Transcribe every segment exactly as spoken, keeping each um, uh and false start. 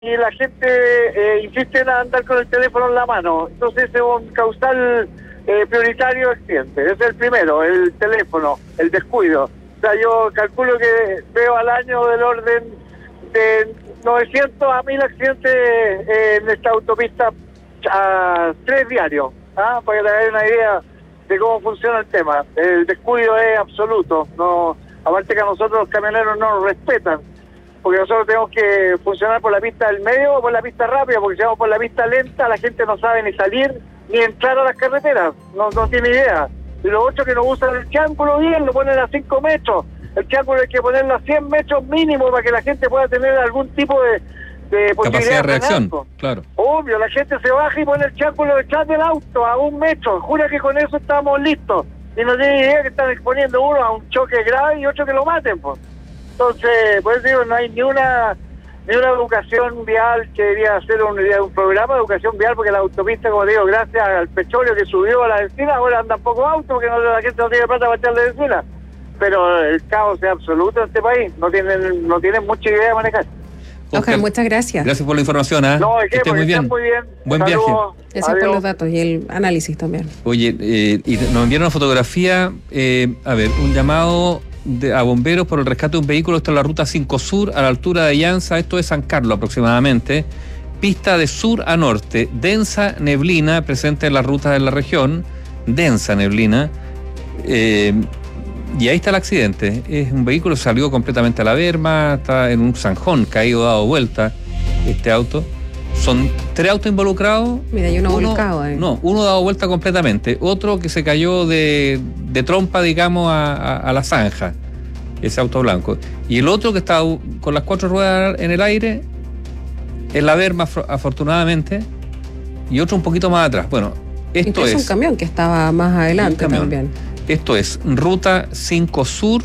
y la gente eh, insiste en andar con el teléfono en la mano. Entonces es un causal eh, prioritario de accidente. Ese es el primero, el teléfono, el descuido. O sea, yo calculo que veo al año del orden de novecientos a mil accidentes eh, en esta autopista, a tres diarios, ¿ah? Para que te hagan una idea de cómo funciona el tema. El descuido es absoluto. No, aparte que a nosotros los camioneros no nos respetan, porque nosotros tenemos que funcionar por la pista del medio o por la pista rápida, porque si vamos por la pista lenta la gente no sabe ni salir ni entrar a las carreteras, no, no tiene idea. Y los otros que no usan el triángulo bien, lo ponen a cinco metros. El triángulo hay que ponerlo a cien metros mínimo para que la gente pueda tener algún tipo de, de posibilidad capacidad de reacción, de claro. Obvio, la gente se baja y pone el triángulo detrás del auto a un metro. Jura que con eso estamos listos. Y no tiene idea que están exponiendo uno a un choque grave y otro que lo maten, pues. Entonces, pues digo, no hay ni una ni una educación vial que debería hacer un, un programa de educación vial, porque la autopista, como digo, gracias al petróleo que subió a la benzina, ahora andan pocos autos porque no, la gente no tiene plata para echarle benzina. Pero el caos es absoluto en este país, no tienen no tienen mucha idea de manejar. Oscar, muchas gracias. Gracias por la información, ¿eh? No, es que, que estés muy bien. muy bien. Buen Saludos. viaje. Gracias Adiós. Por los datos y el análisis también. Oye, eh, y nos enviaron una fotografía, eh, a ver, un llamado de, a bomberos por el rescate de un vehículo. Esto es la ruta cinco Sur, a la altura de Llanza, esto es San Carlos aproximadamente. Pista de sur a norte, densa neblina presente en las rutas de la región, densa neblina. Eh, y ahí está el accidente. Es un vehículo que salió completamente a la berma, está en un zanjón, caído, dado vuelta este auto. Son tres autos involucrados. Mira, hay uno, uno volcado ahí. No, uno dado vuelta completamente, otro que se cayó de, de trompa, digamos, a, a, a la zanja, ese auto blanco. Y el otro que está con las cuatro ruedas en el aire, en la berma, afortunadamente, y otro un poquito más atrás. Bueno, esto Incluso es... un camión que estaba más adelante también. Esto es ruta cinco Sur,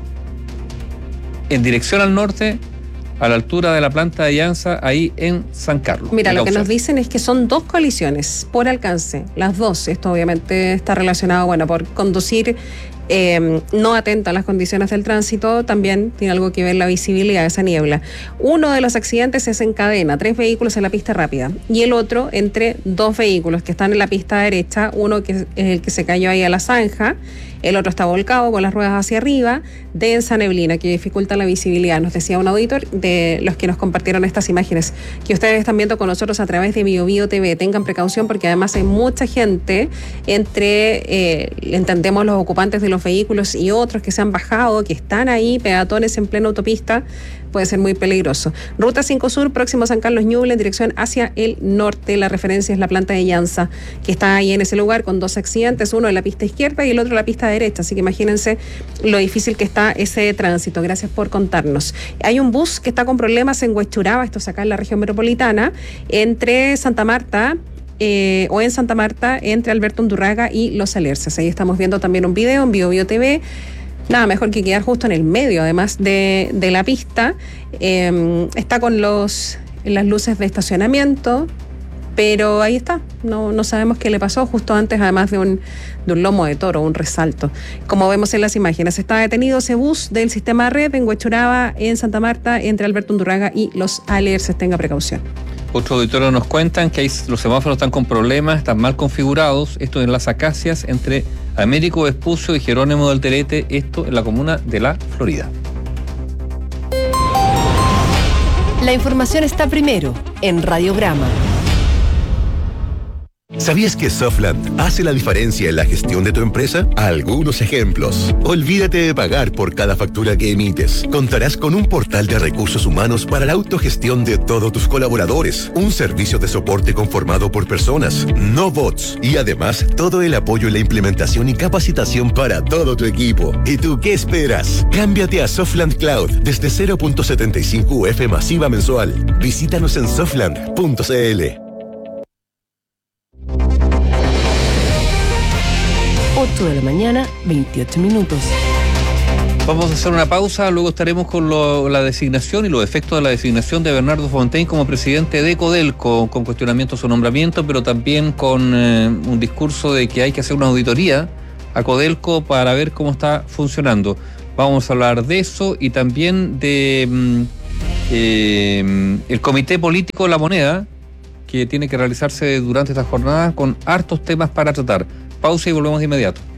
en dirección al norte, a la altura de la planta de Llanza, ahí en San Carlos. Mira, lo que nos dicen es que son dos colisiones por alcance, las dos. Esto obviamente está relacionado, bueno, por conducir eh, no atenta a las condiciones del tránsito, también tiene algo que ver la visibilidad de esa niebla. Uno de los accidentes es en cadena, tres vehículos en la pista rápida, y el otro entre dos vehículos que están en la pista derecha, uno que es el que se cayó ahí a la zanja, el otro está volcado con las ruedas hacia arriba, densa neblina que dificulta la visibilidad. Nos decía un auditor de los que nos compartieron estas imágenes, que ustedes están viendo con nosotros a través de Bio Bio T V. Tengan precaución porque además hay mucha gente entre, eh, entendemos, los ocupantes de los vehículos y otros que se han bajado, que están ahí, peatones en plena autopista. Puede ser muy peligroso. Ruta cinco Sur, próximo a San Carlos Ñuble, en dirección hacia el norte. La referencia es la planta de Llanza, que está ahí en ese lugar con dos accidentes, uno en la pista izquierda y el otro en la pista derecha. Así que imagínense lo difícil que está ese tránsito. Gracias por contarnos. Hay un bus que está con problemas en Huechuraba, esto es acá en la región metropolitana, entre Santa Marta, Eh, o en Santa Marta, entre Alberto Undurraga y Los Alerces. Ahí estamos viendo también un video en Bio Bio T V. Nada mejor que quedar justo en el medio, además de, de la pista. Eh, está con los las luces de estacionamiento, pero ahí está. No, no sabemos qué le pasó justo antes, además de un, de un lomo de toro, un resalto. Como vemos en las imágenes, está detenido ese bus del sistema Red en Huechuraba, en Santa Marta, entre Alberto Undurraga y Los Alerces. Tenga precaución. Otros auditores nos cuentan que hay, los semáforos están con problemas, están mal configurados. Esto en las Acacias, entre Américo Vespucio y Jerónimo del Terete, esto en la comuna de La Florida. La información está primero en Radiograma. ¿Sabías que Softland hace la diferencia en la gestión de tu empresa? Algunos ejemplos. Olvídate de pagar por cada factura que emites. Contarás con un portal de recursos humanos para la autogestión de todos tus colaboradores. Un servicio de soporte conformado por personas, no bots. Y además, todo el apoyo en la implementación y capacitación para todo tu equipo. ¿Y tú qué esperas? Cámbiate a Softland Cloud desde cero punto setenta y cinco U F masiva mensual. Visítanos en softland punto c l. ocho de la mañana, veintiocho minutos. Vamos a hacer una pausa, luego estaremos con lo, la designación y los efectos de la designación de Bernardo Fontaine como presidente de Codelco, con cuestionamiento a su nombramiento, pero también con eh, un discurso de que hay que hacer una auditoría a Codelco para ver cómo está funcionando. Vamos a hablar de eso y también de... Mmm, Eh, el Comité Político de la Moneda, que tiene que realizarse durante esta jornada con hartos temas para tratar. Pausa y volvemos de inmediato.